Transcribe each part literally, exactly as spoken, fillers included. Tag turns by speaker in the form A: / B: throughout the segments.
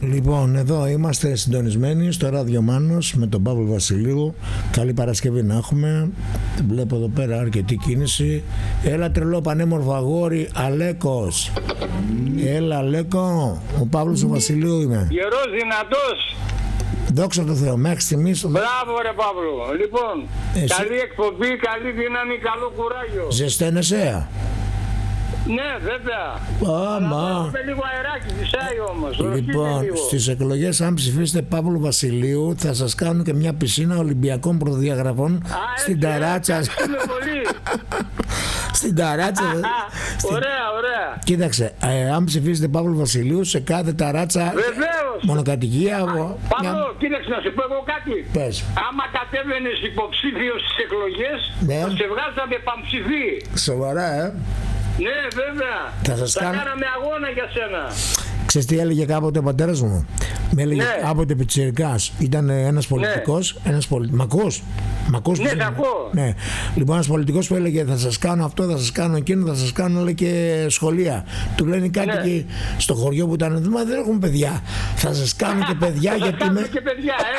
A: Λοιπόν, εδώ είμαστε συντονισμένοι στο Ράδιο Μάνος με τον Παύλο Βασιλείου. Καλή Παρασκευή να έχουμε. Βλέπω εδώ πέρα αρκετή κίνηση. Έλα τρελό πανέμορφο αγόρι, Αλέκος. Έλα Αλέκο, ο Παύλος ο Βασιλείου είμαι.
B: Γερός, δυνατός.
A: Δόξα τω Θεώ, μέχρι στιγμής.
B: Μπράβο ρε Παύλο. Λοιπόν,
A: Εσύ...
B: καλή εκπομπή, καλή δύναμη, καλό κουράγιο.
A: Ζεσταίνεσαι.
B: Ναι, βέβαια.
A: Άμα.
B: Με λίγο αεράκι, φυσάει όμως.
A: Λοιπόν, στις εκλογές, αν ψηφίσετε Παύλο Βασιλείου, θα σας κάνουν και μια πισίνα Ολυμπιακών προδιαγραφών. Α, στην έτσι, ταράτσα.
B: Πολύ.
A: Στην ταράτσα.
B: Στην... Ωραία, ωραία.
A: Κοίταξε, ε, αν ψηφίσετε Παύλο Βασιλείου, σε κάθε ταράτσα.
B: Βεβαίως.
A: Μονοκατοικία.
B: Παύλο, μια... κοίταξε να σου πω εγώ κάτι.
A: Πες.
B: Άμα κατέβαινες υποψήφιος στις εκλογές, ναι, θα σε βγάζαμε παμψηφί.
A: Σοβαρά, ε.
B: Ναι, βέβαια.
A: Θα σας
B: θα
A: κάνω...
B: κάναμε αγώνα για σένα.
A: Ξέρεις τι έλεγε κάποτε ο πατέρας μου? Με έλεγε
B: ναι.
A: κάποτε πιτσιρικάς. Ήταν ένας πολιτικός, ναι. ένας πολι... Μακός. Μακός
B: ναι, θα ακούω.
A: Ναι. Λοιπόν, ένας πολιτικός που έλεγε θα σας κάνω αυτό, θα σας κάνω εκείνο, θα σας κάνω λέει, και σχολεία. Του λένε κάτι ναι. και στο χωριό που ήταν, μα δεν έχουμε παιδιά. Θα σας κάνω και παιδιά γιατί με...
B: και παιδιά, ε.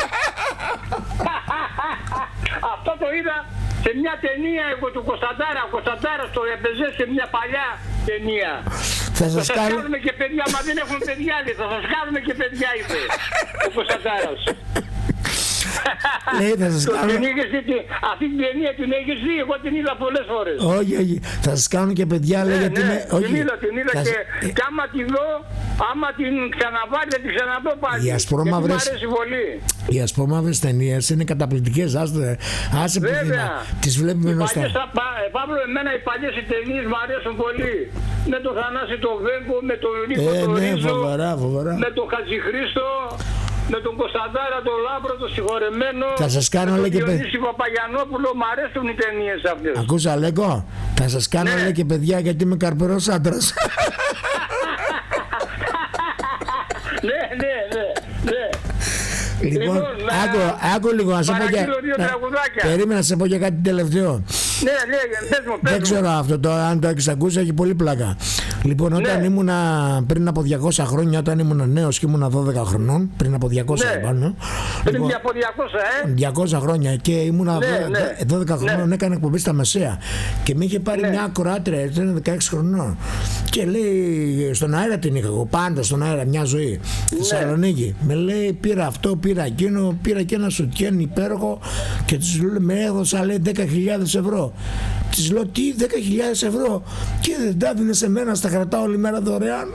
B: Αυτό το είδα σε μια ταινία εγώ του Κωνσταντάρα. Ο Κωνσταντάρας το έπαιζε σε μια παλιά ταινία.
A: Θα σας,
B: θα σας
A: κάνω...
B: κάνουμε και παιδιά, μα δεν έχουν παιδιά, λέει. Θα σας κάνουμε και παιδιά, είπε ο Κωνσταντάρας.
A: Λέει, θα σας κάνω...
B: Αυτή την ταινία την έχεις δει, εγώ την είδα πολλές φορές.
A: Όχι, όχι, θα σας κάνω και παιδιά, λέει,
B: ναι,
A: γιατί
B: ναι,
A: με...
B: την είδα, την είδα και, και άμα τη δω, άμα την ξαναβάλει, θα την ξαναδώ πάλι.
A: Οι ασπρόμαυρες...
B: Μ' αρέσει πολύ.
A: Οι ασπρόμαυρες ταινίες είναι καταπληκτικές, άσε, άσε που δίνα. Τις βλέπουμε νοστά.
B: Παύλο, εμένα οι παλιές οι ταινίες μου αρέσουν πολύ. Με τον Θανάση τον Βέγκο, με τον Νίκο
A: ε,
B: τον
A: ναι,
B: Ρίζο,
A: φοβερά, φοβερά.
B: με τον Χατζηχρήστο, με τον Κωνσταντάρα τον Λάμπρο, τον συγχωρεμένο.
A: Θα σας κάνω λέει και παιδιά.
B: Διονύση Παπαγιανόπουλο, μου αρέσουν οι ταινίες αυτές.
A: Ακούσα Αλέκο, θα σας κάνω ναι. λέει και παιδιά γιατί είμαι καρπερός άντρας.
B: Ναι, ναι, ναι, ναι.
A: Λοιπόν, λοιπόν άκου, άκου λίγο να σε πω και... Περίμενα να σε πω και κάτι τελευταίο.
B: Ναι, ναι, πες μου, πες
A: δεν ξέρω
B: μου.
A: αυτό, το, αν το έχεις ακούσει, έχει πολύ πλάκα. Λοιπόν, όταν ναι. ήμουνα πριν από διακόσια χρόνια, όταν ήμουνα νέος και ήμουνα δώδεκα χρονών, πριν από διακόσια
B: ναι.
A: πάνω.
B: Πριν
A: λοιπόν,
B: από διακόσια, ε.
A: διακόσια χρόνια και ήμουνα
B: ναι, ναι.
A: δώδεκα χρονών, ναι. έκανα εκπομπή στα Μεσαία. Και με είχε πάρει ναι. μια ακροάτρια, ήταν δεκαέξι χρονών. Και λέει, στον αέρα την είχα εγώ, πάντα στον αέρα, μια ζωή. Στη ναι. Θεσσαλονίκη. Με λέει, πήρα αυτό, πήρα εκείνο, πήρα και ένα σουτιέν υπέροχο και της λέω, με έδωσα λέει δέκα χιλιάδες ευρώ. Της λέω τι δέκα χιλιάδες ευρώ και δεν τα δίνε σε μένα, στα κρατάω όλη μέρα δωρεάν.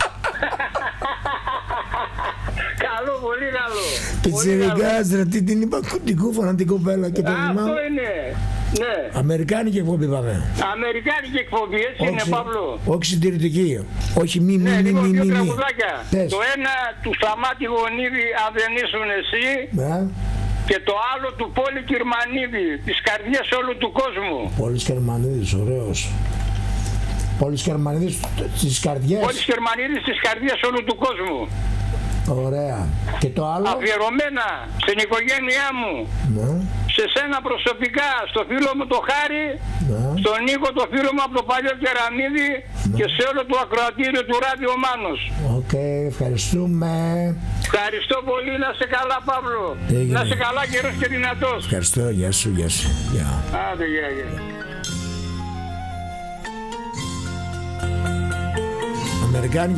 B: Καλό, πολύ καλό.
A: Πιτσιρικάς ρε, τι την είπα, την κούφανα την κοπέλα και το
B: θυμάμαι. Αυτό είναι, ναι.
A: Αμερικάνικη εκπομπή πάμε.
B: Αμερικάνικη εκπομπή, έτσι όχι, είναι Παύλο.
A: Όχι συντηρητική, όχι μη μη
B: ναι,
A: μη μη μη.
B: Το ένα του Σταμάτη Γονίδη, αν δεν ήσουν εσύ. Ναι. Και το άλλο του Πόλη Κυρμανίδη, της καρδιάς όλου του κόσμου.
A: Πόλης Κυρμανίδης, ωραίος. Πόλης Κυρμανίδης της καρδιάς.
B: Πόλης Κυρμανίδης της καρδιάς όλου του κόσμου.
A: Ωραία. Και το άλλο.
B: Αφιερωμένα στην οικογένειά μου. Ναι. Σε σένα προσωπικά, στο φίλο μου το Χάρη, ναι. στον Νίκο το φίλο μου από το παλιό Κεραμίδη ναι. και σε όλο το ακροατήριο του Ράδιο Μάνος.
A: Οκ, okay, ευχαριστούμε.
B: Ευχαριστώ πολύ, να σε καλά Παύλο.
A: Έγινε.
B: Να σε καλά καιρός και δυνατός.
A: Ευχαριστώ, γεια σου, γεια σου. Γεια.
B: Άντε, γεια, γεια.
A: Αμερικάνοι